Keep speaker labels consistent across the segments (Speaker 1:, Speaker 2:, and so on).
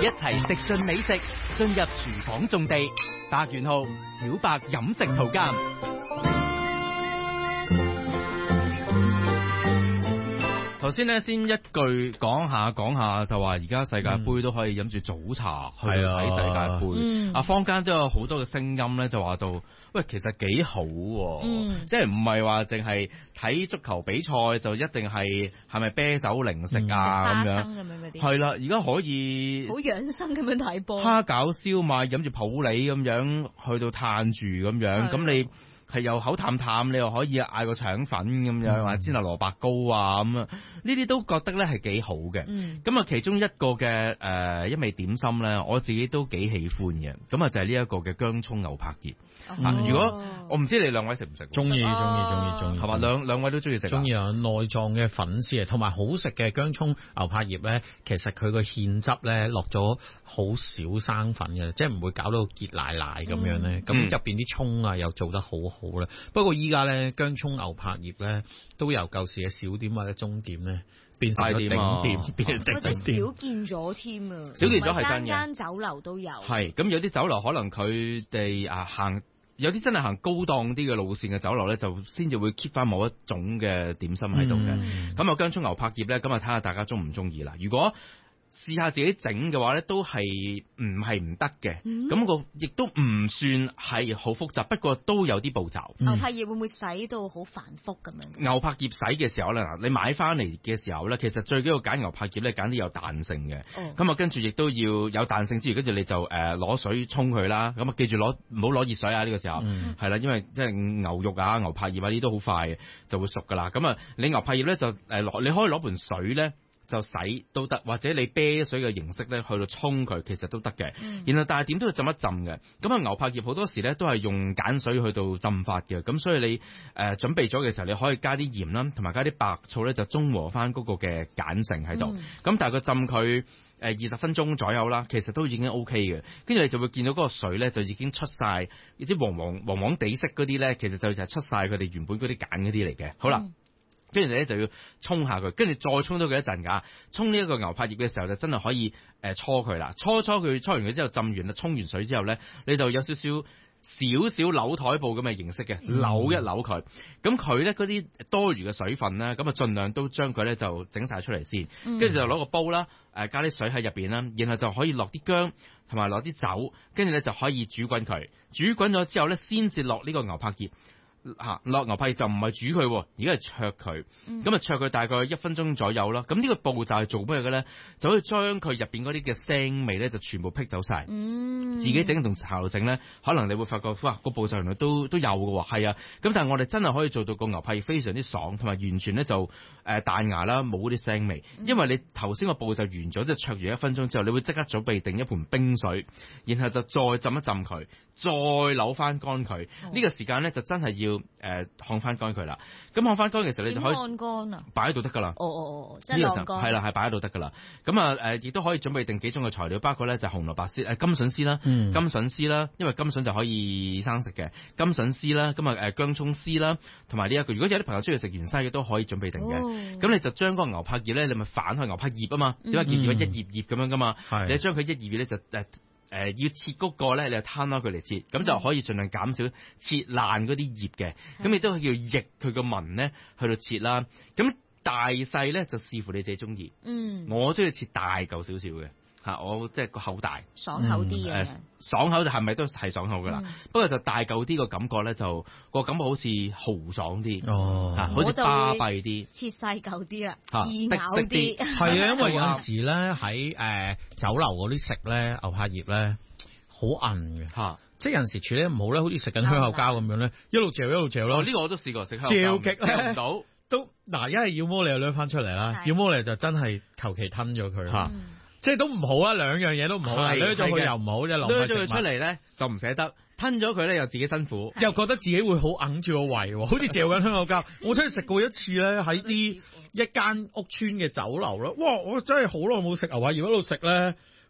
Speaker 1: 一齊食盡美食，進入廚房種地。百元號小白飲食圖鑑。頭先咧，先一句講下就話，而家世界盃都可以飲住早茶去睇世界盃。坊間都有好多嘅聲音咧，就話到，喂，其實幾好喎，即係唔係話淨係睇足球比賽就一定係咪啤酒零食啊咁樣嗰啲。係啦，而家可以
Speaker 2: 好養生咁樣睇波，
Speaker 1: 蝦餃燒賣飲住普洱咁樣去到嘆住咁樣，咁你係又口淡淡，你又可以嗌個腸粉咁樣，或者煎下蘿蔔糕啊咁啊，呢啲都覺得咧係幾好嘅。咁啊，其中一個嘅一味點心咧，我自己都幾喜歡嘅。咁啊，就係呢一個嘅薑葱牛柏葉。如果我唔知你兩位食唔食？
Speaker 3: 中意，係嘛？
Speaker 1: 兩位都中意食。
Speaker 3: 中意啊！內臟嘅粉絲啊，同埋好食嘅薑葱牛柏葉咧，其實佢個芡汁咧落咗好少生粉嘅，即係唔會搞到結奶奶咁樣咧。咁入邊啲葱啊又做得好好啦。不過依家咧薑葱牛柏葉咧都由舊時嘅小點或者中點咧變成咗頂點，變成頂點，
Speaker 2: 少見咗添啊！
Speaker 1: 少見咗係真嘅，
Speaker 2: 間酒樓都有。係
Speaker 1: 咁有啲酒樓可能佢哋行。有啲真係行高檔啲嘅路線嘅酒樓咧，就先至會 keep 翻某一種嘅點心喺度嘅。咁啊薑葱牛柏葉咧，咁啊睇下大家中唔中意啦。如果試下自己整嘅話咧，都係唔得嘅。咁個亦都唔算係好複雜，不過都有啲步驟。
Speaker 2: 牛柏葉會唔會洗到好繁複咁樣？
Speaker 1: 牛柏葉洗嘅時候咧，你買翻嚟嘅時候咧，其實最緊要揀牛柏葉咧，揀啲有彈性嘅。咁啊，跟住亦都要有彈性之餘，跟住你就攞水沖佢啦。咁啊，記住唔好攞熱水啊！呢個時候係啦，因為即係牛肉啊、牛柏葉啊呢啲都好快嘅就會熟噶啦。咁啊，你牛柏葉咧就你可以攞盆水咧。就洗都得，或者你啤水嘅形式咧去到沖佢，其實都得嘅。然後但係點都要浸一浸嘅。咁啊牛柏葉好多時咧都係用鹼水去到浸發嘅。咁所以你準備咗嘅時候，你可以加啲鹽啦，同埋加啲白醋咧，就中和翻嗰個嘅鹼性喺度。咁但係佢浸佢20分鐘左右啦，其實都已經 OK 嘅。跟住你就會見到嗰個水咧就已經出晒啲黃黃地色嗰啲咧，其實就係出晒佢哋原本嗰啲鹼嗰啲嚟嘅。好啦。跟住你咧就要沖下佢，跟住再沖多佢一陣㗎。沖呢一個牛柏葉嘅時候就真係可以搓佢啦，搓佢，搓完佢之後浸完啦，沖完水之後咧，你就有少少扭台布咁嘅形式嘅，扭一扭佢。咁佢咧嗰啲多餘嘅水分咧，咁啊盡量都將佢咧就整晒出嚟先。跟住就攞個煲啦，加啲水喺入邊啦，然後就可以落啲薑同埋落啲酒，跟住咧就可以煮滾佢。煮滾咗之後咧，先至落呢個牛柏葉。落牛柏葉就唔係煮佢，而家係焯佢。咁啊焯佢大概1分鐘左右啦。咁呢個步驟係做咩嘅咧？就可以將佢入邊嗰啲嘅腥味咧，就全部辟走晒。自己整同茶樓整咧，可能你會發覺哇，個步驟原來都有嘅。係啊，咁但係我哋真係可以做到個牛柏葉非常之爽，同埋完全咧就彈牙啦，冇啲腥味。因為你頭先個步驟完咗，即係焯完1分鐘之後，你會即刻準備定一盆冰水，然後就再浸一浸佢，再扭翻乾佢。呢個時間咧就真係要烘翻乾佢啦。咁烘翻乾嘅時候，你就可以
Speaker 2: 烘乾啊，
Speaker 1: 擺喺度得噶啦。
Speaker 2: 真係烘乾。
Speaker 1: 係啦，係擺喺度得噶啦。咁亦都可以準備定幾種嘅材料，包括咧就紅蘿蔔絲、金筍絲啦，金筍絲啦，因為金筍就可以生食嘅，金筍絲啦，咁薑葱絲啦，同埋呢一個，如果有啲朋友中意食芫茜嘅都可以準備定嘅。咁你就將嗰個牛柏葉咧，你咪反開牛柏葉啊嘛，點解見如果一葉葉咁樣噶嘛？你將佢一葉葉咧就要切嗰個咧，你就攤開佢嚟切，咁就可以盡量減少切爛嗰啲葉嘅。咁亦都要逆佢個紋咧去到切啦。咁大細咧就視乎你自己中意。我中意切大嚿少少嘅。我即係個口大，
Speaker 2: 爽口啲嘅。
Speaker 1: 爽口就係咪都係爽口噶啦？不過就大嚿啲個感覺咧，就個感覺好似豪爽啲，好似巴閉啲，
Speaker 2: 切細嚿啲啦，易咬啲。
Speaker 3: 係啊，因為有陣時咧喺酒樓嗰啲食咧牛柏葉咧好韌嘅，即係有陣時處理唔好咧，好似食緊香口膠咁樣咧，一路嚼咯。呢個我都試過食香口膠，嚼唔到。都嗱，一係要麼你就掠翻出嚟啦，要麼你就真係求其吞咗佢。即係都唔好啊，兩樣嘢都唔好啦，掠咗佢又唔好，即係浪費食物。掠咗佢出嚟咧就唔捨得，吞咗佢咧又自己辛苦， 又覺得自己會好揞住個胃，好似嚼緊香口膠。我真係食過一次咧，喺一間屋村嘅酒樓啦，哇！我真係好耐冇食牛柏葉喺度食咧，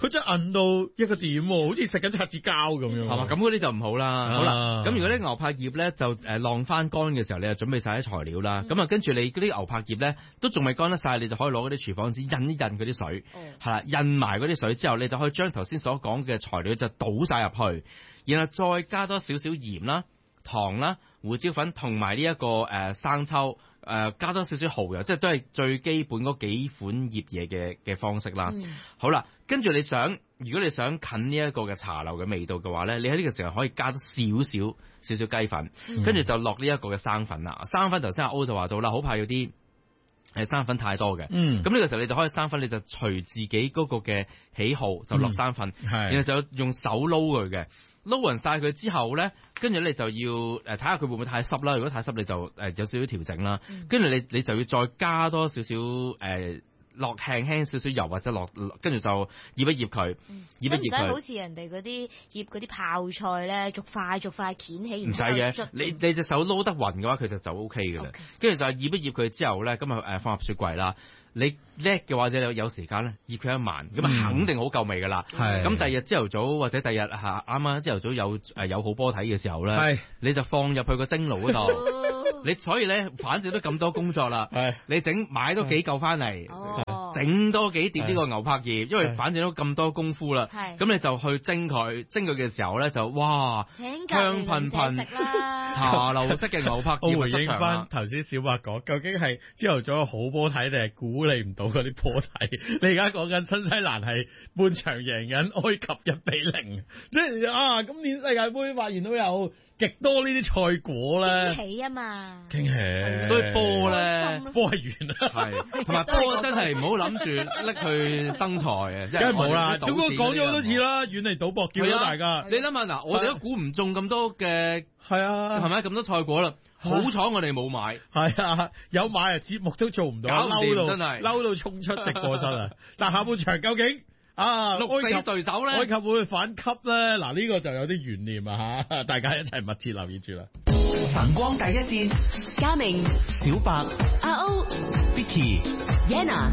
Speaker 3: 佢真係韌到一個點喎，好似食緊擦紙膠咁樣。
Speaker 1: 係嘛？咁嗰啲就唔好啦。好啦，咁如果啲牛柏葉咧就晾翻乾嘅時候，你就準備晒啲材料啦。咁啊，跟住你嗰啲牛柏葉咧都仲未乾得晒，你就可以攞嗰啲廚房紙印一印嗰啲水，係啦，印埋嗰啲水之後，你就可以將頭先所講嘅材料就倒晒入去，然後再加多少少鹽啦、糖啦、胡椒粉同埋呢一個生抽。加多少少蠔油，即係都係最基本嗰幾款醃嘢嘅方式啦。好啦，跟住如果你想近呢一個嘅茶樓嘅味道嘅話咧，你喺呢個時候可以加多少少雞粉，跟住就落呢一個嘅生粉啦。生粉頭先阿歐就話到啦，好怕有啲生粉太多嘅。咁呢個時候你就可以生粉，你就隨自己嗰個嘅喜好就落生粉，然後就用手撈佢嘅。撈勻晒佢之後咧，跟住你就要睇下佢會唔會太濕啦。如果太濕，你就有少少調整啦。跟住你就要再加多少少落輕少少油或者跟住就醃一醃佢，醃一醃佢。
Speaker 2: 使唔使好似人哋嗰啲醃嗰啲泡菜咧，逐塊掀起？
Speaker 1: 唔使嘅，你隻手撈得勻嘅話，佢就 O K 嘅啦。跟住就醃一醃佢之後咧，咁啊放入雪櫃啦。你叻嘅話，就有時間咧醃佢一晚，咁啊肯定好夠味噶啦。咁第二日朝頭早或者第二日啱啱朝頭早有好波睇嘅時候咧，你就放入去個蒸爐嗰度。你所以咧，反正都咁多工作啦，你買多幾嚿翻嚟，整多幾碟呢個牛柏葉，因為反正都咁多功夫啦。咁你就去蒸佢嘅時候咧，就哇香噴噴，茶樓式嘅牛柏葉。
Speaker 3: 我回應翻頭先小白講，究竟係朝頭早有好波睇定係估你唔到嗰啲波睇？你而家講緊新西蘭係半場贏緊埃及1-0，即係今年世界盃發現到有極多呢啲菜果咧，
Speaker 2: 驚喜啊嘛，
Speaker 3: 驚喜，
Speaker 1: 所以波咧，
Speaker 3: 波係完啦，
Speaker 1: 係同埋波真係唔好諗住拎去生財啊，即係
Speaker 3: 梗係冇啦。咁我講咗好多次啦，遠離賭博，叫咗大家。
Speaker 1: 你諗下嗱，我哋都估唔中咁多嘅，係啊，係咪咁多菜果啦？好彩我哋冇買，
Speaker 3: 係啊，有買啊，節目都做唔到，
Speaker 1: 真係
Speaker 3: 嬲到衝出直播室啊！但下半場究竟
Speaker 1: 鹿死誰手咧？
Speaker 3: 埃及會反級咧？嗱，呢個就有啲懸念啊吓，大家一齊密切留意住啦。
Speaker 4: 晨光第一線，嘉明、小白、阿歐、Vicky、Yenna，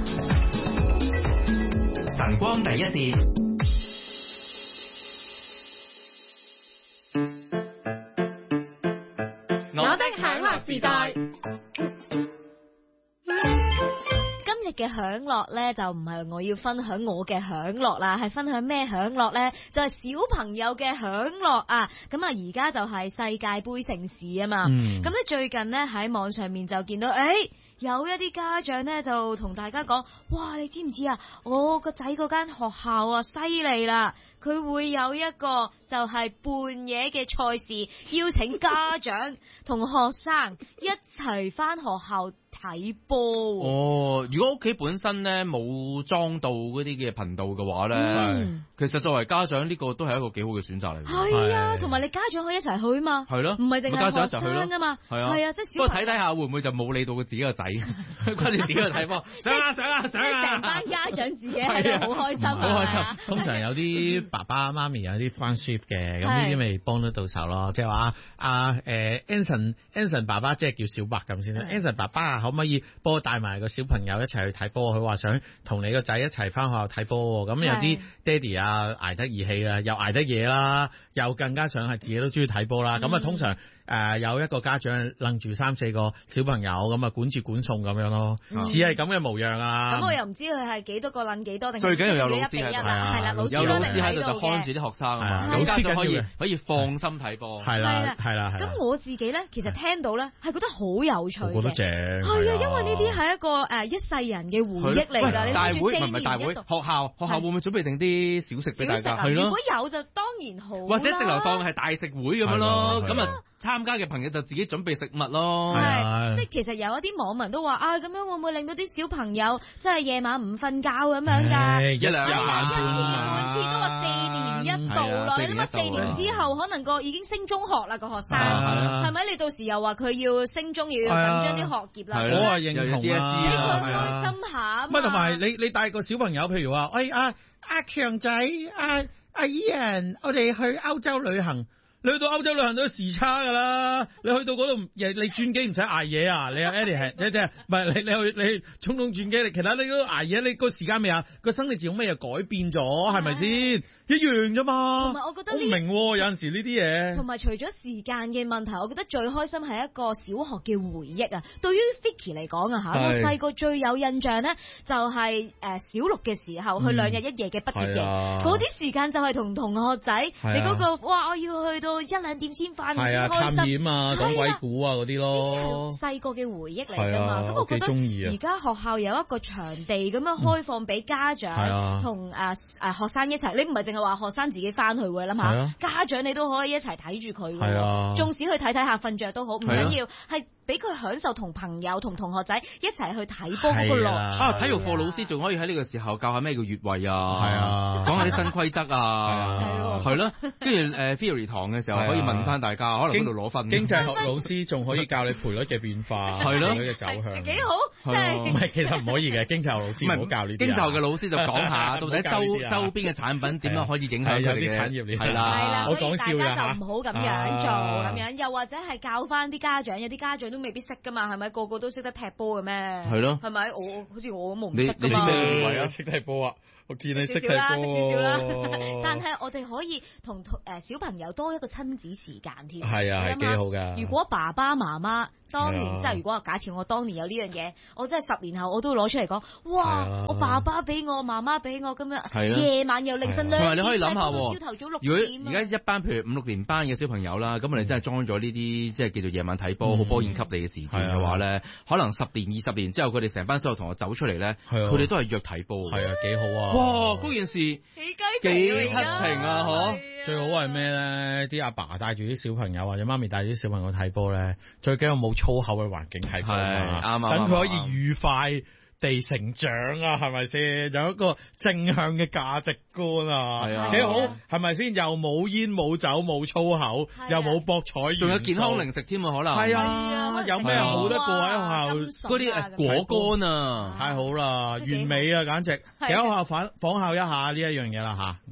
Speaker 4: 晨光第一線。
Speaker 2: 我的享樂時代。今日嘅享樂咧，就唔係我要分享我嘅享樂啦，係分享咩享樂咧？就係小朋友嘅享樂啊！咁啊，而家就係世界盃盛事啊嘛。咁咧最近咧喺網上面就見到，有一啲家長咧就同大家講，哇！你知唔知啊？我個仔嗰間學校啊，犀利啦！佢會有一個就係半夜嘅賽事，邀請家長同學生一齊翻學校睇波。
Speaker 1: 如果屋企本身咧冇裝到嗰啲嘅頻道嘅話咧，其實作為家長呢個都係一個幾好嘅選擇嚟。
Speaker 2: 係啊，同埋你家長可以一齊去嘛。係咯，唔係淨係學生噶嘛。係啊，即係小。
Speaker 1: 不過睇下會唔會就冇理到佢自己個仔，關住自己去睇波，上啊！
Speaker 2: 成班家長自己喺度好開心，好開心。
Speaker 3: 通常有啲爸爸媽咪有啲翻 shift 嘅，咁呢啲咪幫得到手咯。即係話Anson 爸爸即係叫小白咁先啦。Anson 爸爸可唔可以幫我帶埋個小朋友一齊去睇波？佢話想同你個仔一齊翻學校睇波。咁有啲爹哋啊捱得義氣啦，又捱得嘢啦，又更加想係自己都中意睇波啦。咁啊通常有一個家長楞住3-4個小朋友，咁啊管住管送咁樣咯，似係咁嘅模樣啊。
Speaker 2: 咁我又唔知佢係幾多個楞幾多，定
Speaker 1: 最緊要有老師喺度，
Speaker 2: 係啦，
Speaker 1: 有老師喺度就看住啲學生啊嘛，老師就可以放心睇波。係啦。
Speaker 2: 咁我自己咧，其實聽到咧係覺得好有趣嘅，
Speaker 3: 我覺得正。
Speaker 2: 係啊，因為呢啲係一個一世人嘅回憶嚟㗎。
Speaker 1: 大會唔係大會，學校會唔會準備定啲小食俾大家？係咯。
Speaker 2: 如果有就當然好，
Speaker 1: 或者直頭當係大食會咁樣咯。咁啊，參加嘅朋友就自己準備食物咯。
Speaker 2: 係，即係其實有一啲網民都話咁樣會唔會令到啲小朋友即係夜晚唔瞓覺咁樣㗎？
Speaker 1: 一兩晚
Speaker 2: 每次都話4年一度咯。你諗下4年之後可能已經升中學啦個學生，係咪？你到時又話佢要升中，又要緊張啲學業啦。
Speaker 3: 我係認同啊，
Speaker 2: 俾佢開心下。
Speaker 3: 唔係同埋你帶個小朋友，譬如話，阿強仔、阿Ian，我哋去歐洲旅行。 你去到歐洲旅行都有時差㗎啦，你去到嗰度你轉機唔使捱夜啊！你阿 Eddie 係你哋唔係你衝動轉機，其他你都捱夜，你個時間未啊？個生理自用咩又改變咗，係咪先？一樣啫嘛。
Speaker 2: 同埋我覺得
Speaker 3: 我唔明喎，有陣時呢啲嘢。
Speaker 2: 同埋除咗時間嘅問題，我覺得最開心係一個小學嘅回憶啊！對於 Vicky 嚟講啊嚇，我細個最有印象咧就係小六嘅時候去2日1夜嘅畢業夜，嗰啲時間就係同同學仔，你嗰個哇我要去到1-2點先返，先開心。探險啊，講鬼故啊嗰啲咯。細個嘅回憶嚟㗎嘛，咁我覺得而家學校有一個場地咁樣開放俾家長同學生一齊，你唔係淨係話學生自己翻去㗎啦嘛，家長你都可以一齊睇住佢㗎，縱使去睇睇下瞓着都好，唔緊要，係俾佢享受同朋友同同學仔一齊去睇波嗰個樂趣。
Speaker 1: 體育課老師仲可以喺呢個時候教下咩叫越位啊，講下啲新規則啊，係咯，跟住theory 堂嘅時候可以問翻大家，可能嗰度攞分。
Speaker 3: 經濟學老師仲可以教你賠率嘅變化，
Speaker 1: 係咯，
Speaker 3: 賠率嘅走向，
Speaker 2: 幾好。
Speaker 3: 唔係，其實唔可以嘅，經濟學老師唔好教呢啲。
Speaker 1: 經濟學嘅老師就講下到底周邊嘅產品點樣可以影響佢哋嘅
Speaker 3: 產業鏈。
Speaker 2: 係啦，
Speaker 3: 我講笑㗎，
Speaker 2: 大家就唔好咁樣做咁樣，又或者係教翻啲家長，有啲家長都未必識㗎嘛，係咪個個都識得踢波嘅咩？係
Speaker 1: 咯，
Speaker 2: 係咪？我好似我咁唔識㗎嘛。
Speaker 3: 你唔係啊，識踢波啊？我見你識踢波，
Speaker 2: 識少少啦。但係我哋可以同小朋友多一個親子時間添。
Speaker 3: 係啊，係幾好㗎。
Speaker 2: 如果爸爸媽媽當年即係如果假設我當年有呢樣嘢，我真係10年後我都攞出嚟講，哇！我爸爸俾我，媽媽俾我咁樣，夜晚又凌晨2點，
Speaker 1: 你可以諗下
Speaker 2: 朝頭早6點。
Speaker 1: 如果而家一班譬如5、6年班嘅小朋友啦，咁我哋真係裝咗呢啲即係叫做夜晚睇波好波宴級你嘅時段嘅話咧，可能10年、20年之後，佢哋成班小學同學走出嚟咧，佢哋都係約睇波。
Speaker 3: 係啊，幾好啊！
Speaker 1: 哇！嗰件事幾黑屏啊！嗬，
Speaker 3: 最好係咩咧？啲阿爸帶住啲小朋友或者媽咪帶住啲小朋友睇波咧，最緊要冇粗口嘅環境睇波啊嘛，等佢可以愉快地成長啊，係咪先？有一個正向嘅價值觀啊，幾好，係咪先？又冇煙冇酒冇粗口，又冇博彩，
Speaker 1: 仲有健康零食添啊，可能
Speaker 3: 係啊，有咩好得過喺學校
Speaker 1: 嗰啲果乾啊，
Speaker 3: 太好啦，完美啊，簡直！喺學校仿效一下呢一樣嘢啦嚇。